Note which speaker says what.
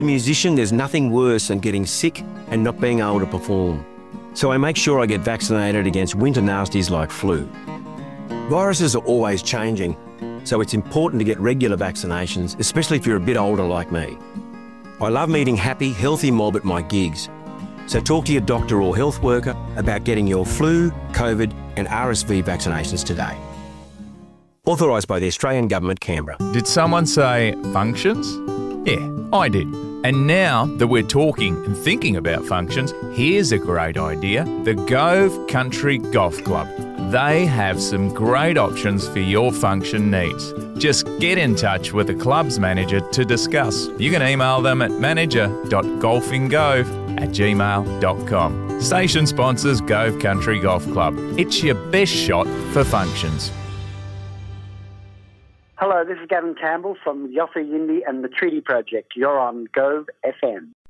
Speaker 1: a musician, there's nothing worse than getting sick and not being able to perform. So I make sure I get vaccinated against winter nasties like flu. Viruses are always changing, so it's important to get regular vaccinations, especially if you're a bit older like me. I love meeting happy, healthy mob at my gigs. So talk to your doctor or health worker about getting your flu, COVID and RSV vaccinations today. Authorised by the Australian Government, Canberra.
Speaker 2: Did someone say functions? Yeah, I did. And now that we're talking and thinking about functions, here's a great idea. The Gove Country Golf Club. They have some great options for your function needs. Just get in touch with the club's manager to discuss. You can email them at manager.golfingove@gmail.com. Station sponsors Gove Country Golf Club. It's your best shot for functions.
Speaker 3: Hello, this is Gavin Campbell from Yossi Yindi and the Treaty Project. You're on Gove FM.